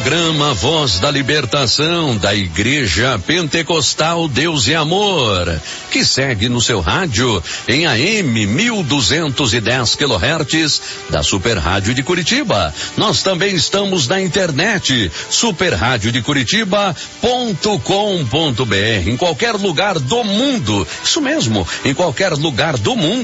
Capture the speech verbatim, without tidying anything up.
Programa Voz da Libertação da Igreja Pentecostal Deus e Amor, que segue no seu rádio em A M mil duzentos e dez quilohertz da Super Rádio de Curitiba. Nós também estamos na internet, super rádio de curitiba ponto com ponto br, em qualquer lugar do mundo. Isso mesmo, em qualquer lugar do mundo.